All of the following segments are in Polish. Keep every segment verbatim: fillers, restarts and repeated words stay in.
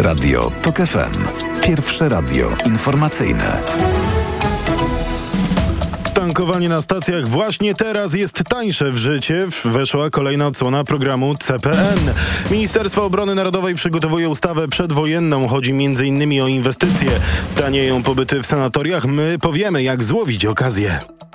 Radio TOK F M. Pierwsze radio informacyjne. Tankowanie na stacjach właśnie teraz jest tańsze w życie. Weszła kolejna odsłona programu C P N. Ministerstwo Obrony Narodowej przygotowuje ustawę przedwojenną. Chodzi między innymi o inwestycje. Tanieją pobyty w sanatoriach. My powiemy, jak złowić okazję.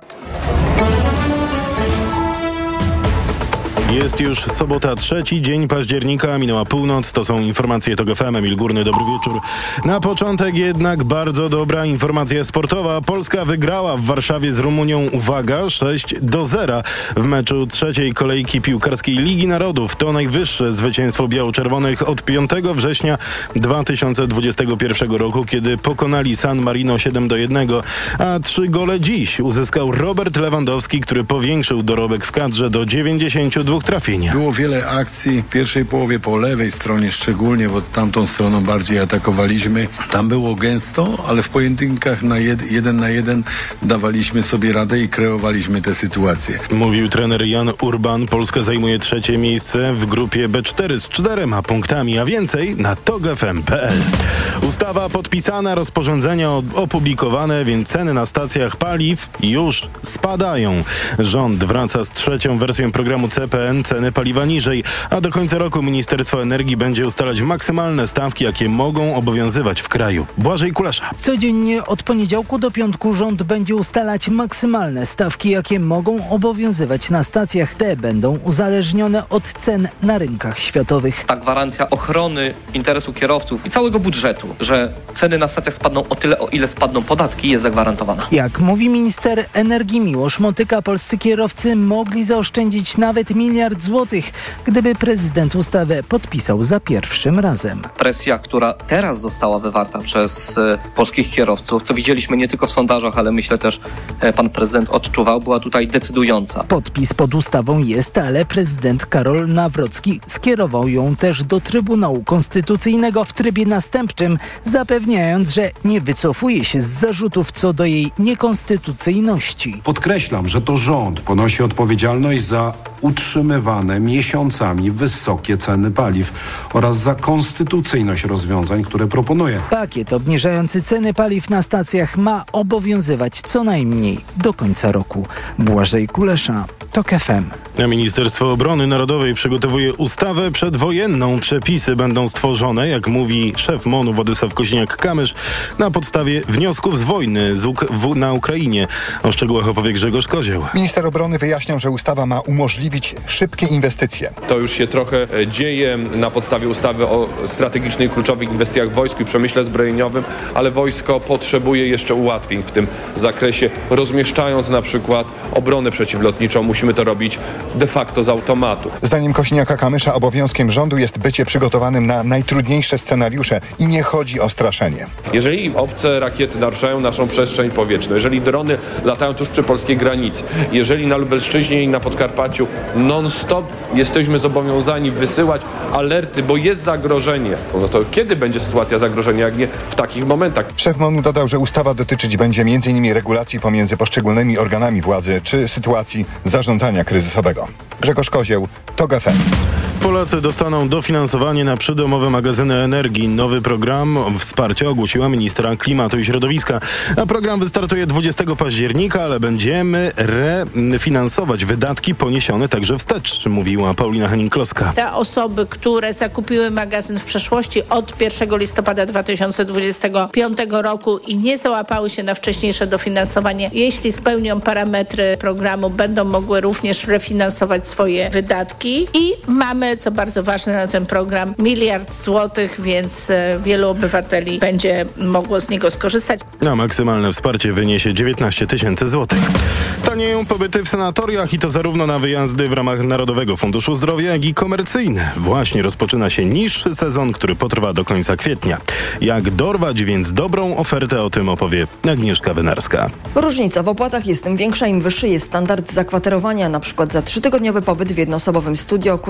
Jest już sobota, trzeci dzień października, minęła północ, to są informacje TOK F M, Emil Górny, dobry wieczór. Na początek jednak bardzo dobra informacja sportowa. Polska wygrała w Warszawie z Rumunią, uwaga, sześć do zera w meczu trzeciej kolejki piłkarskiej Ligi Narodów. To najwyższe zwycięstwo biało-czerwonych od piątego września dwa tysiące dwudziestego pierwszego roku, kiedy pokonali San Marino siedem do jednego, a trzy gole dziś uzyskał Robert Lewandowski, który powiększył dorobek w kadrze do dziewięćdziesięciu dwóch trafienia. Było wiele akcji w pierwszej połowie po lewej stronie szczególnie, bo tamtą stroną bardziej atakowaliśmy. Tam było gęsto, ale w pojedynkach na jed, jeden na jeden dawaliśmy sobie radę i kreowaliśmy te sytuacje. Mówił trener Jan Urban. Polska zajmuje trzecie miejsce w grupie B cztery z czterema punktami, a więcej na tok f m kropka p l. Ustawa podpisana, rozporządzenia opublikowane, więc ceny na stacjach paliw już spadają. Rząd wraca z trzecią wersją programu C P N, ceny paliwa niżej, a do końca roku Ministerstwo Energii będzie ustalać maksymalne stawki, jakie mogą obowiązywać w kraju. Błażej Kulesza. Codziennie od poniedziałku do piątku rząd będzie ustalać maksymalne stawki, jakie mogą obowiązywać na stacjach. Te będą uzależnione od cen na rynkach światowych. Ta gwarancja ochrony interesu kierowców i całego budżetu, że ceny na stacjach spadną o tyle, o ile spadną podatki, jest zagwarantowana. Jak mówi minister energii Miłosz Motyka, polscy kierowcy mogli zaoszczędzić nawet miliard złotych, gdyby prezydent ustawę podpisał za pierwszym razem. Presja, która teraz została wywarta przez e, polskich kierowców, co widzieliśmy nie tylko w sondażach, ale myślę też e, pan prezydent odczuwał, była tutaj decydująca. Podpis pod ustawą jest, ale prezydent Karol Nawrocki skierował ją też do Trybunału Konstytucyjnego w trybie następczym, zapewniając, że nie wycofuje się z zarzutów co do jej niekonstytucyjności. Podkreślam, że to rząd ponosi odpowiedzialność za utrzymywane miesiącami wysokie ceny paliw oraz za konstytucyjność rozwiązań, które proponuje. Pakiet obniżający ceny paliw na stacjach ma obowiązywać co najmniej do końca roku. Błażej Kulesza, TOK F M. A Ministerstwo Obrony Narodowej przygotowuje ustawę przedwojenną. Przepisy będą stworzone, jak mówi szef MON-u Władysław Koźniak-Kamysz, na podstawie wniosków z wojny z Uk- w, na Ukrainie. O szczegółach opowie Grzegorz Kozieł. Minister obrony wyjaśniał, że ustawa ma umożliwić szybkie inwestycje. To już się trochę dzieje na podstawie ustawy o strategicznych i kluczowych inwestycjach w wojsku i przemyśle zbrojeniowym, ale wojsko potrzebuje jeszcze ułatwień w tym zakresie. Rozmieszczając na przykład obronę przeciwlotniczą, musimy to robić de facto z automatu. Zdaniem Kośniaka-Kamysza obowiązkiem rządu jest bycie przygotowanym na najtrudniejsze scenariusze i nie chodzi o straszenie. Jeżeli obce rakiety naruszają naszą przestrzeń powietrzną, jeżeli drony latają tuż przy polskiej granicy, jeżeli na Lubelszczyźnie i na Podkarpaciu non-stop jesteśmy zobowiązani wysyłać alerty, bo jest zagrożenie, no to kiedy będzie sytuacja zagrożenia, jak nie w takich momentach? Szef MON-u dodał, że ustawa dotyczyć będzie między innymi regulacji pomiędzy poszczególnymi organami władzy czy sytuacji zarządzania kryzysowego. Grzegorz Kozieł, TOK F M. Polacy dostaną dofinansowanie na przydomowe magazyny energii. Nowy program wsparcia ogłosiła ministra klimatu i środowiska. A program wystartuje dwudziestego października, ale będziemy refinansować wydatki poniesione także wstecz, mówiła Paulina Henning-Kloska. Te osoby, które zakupiły magazyn w przeszłości od pierwszego listopada dwa tysiące dwudziestego piątego roku i nie załapały się na wcześniejsze dofinansowanie, jeśli spełnią parametry programu, będą mogły również refinansować swoje wydatki. I mamy, co bardzo ważne, na ten program miliard złotych, więc wielu obywateli będzie mogło z niego skorzystać. A maksymalne wsparcie wyniesie dziewiętnaście tysięcy złotych. Tanieją pobyty w sanatoriach i to zarówno na wyjazdy w ramach Narodowego Funduszu Zdrowia, jak i komercyjne. Właśnie rozpoczyna się niższy sezon, który potrwa do końca kwietnia. Jak dorwać więc dobrą ofertę, o tym opowie Agnieszka Wynarska. Różnica w opłatach jest tym większa, im wyższy jest standard zakwaterowania. Na przykład za trzytygodniowy pobyt w jednoosobowym studio kuracjusze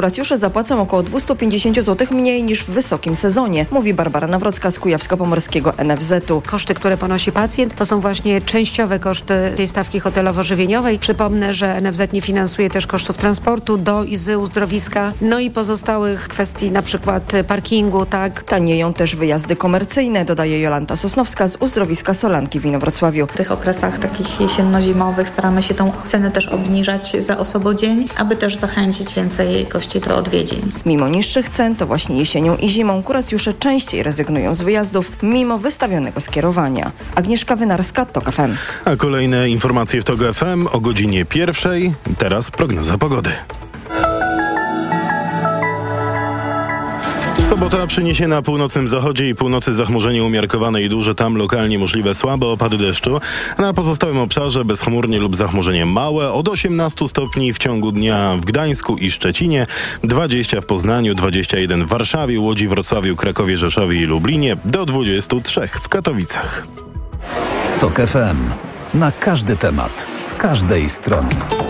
zapłacą około dwieście pięćdziesiąt złotych mniej niż w wysokim sezonie, mówi Barbara Nawrocka z Kujawsko-Pomorskiego N F Z-u. Koszty, które ponosi pacjent, to są właśnie częściowe koszty tej stawki hotelowo-żywieniowej. Przypomnę, że N F Z nie finansuje też kosztów transportu do i z uzdrowiska, no i pozostałych kwestii, na przykład parkingu, tak. Tanieją też wyjazdy komercyjne, dodaje Jolanta Sosnowska z uzdrowiska Solanki w Inowrocławiu. W tych okresach takich jesienno-zimowych staramy się tą cenę też obniżać za osobodzień, aby też zachęcić więcej gości do odwiedzin. Mimo niższych cen, to właśnie jesienią i zimą kuracjusze częściej rezygnują z wyjazdów, mimo wystawionego skierowania. Agnieszka Wynarska, TOK F M. A kolejne informacje w TOK F M o godzinie pierwszej. Teraz prognoza pogody. Sobota przyniesie na północnym zachodzie i północy zachmurzenie umiarkowane i duże, tam lokalnie możliwe słabe opady deszczu. Na pozostałym obszarze bezchmurnie lub zachmurzenie małe, od osiemnastu stopni w ciągu dnia w Gdańsku i Szczecinie, dwadzieścia w Poznaniu, dwadzieścia jeden w Warszawie, Łodzi, Wrocławiu, Krakowie, Rzeszowie i Lublinie, do dwudziestu trzech w Katowicach. TOK F M. Na każdy temat, z każdej strony.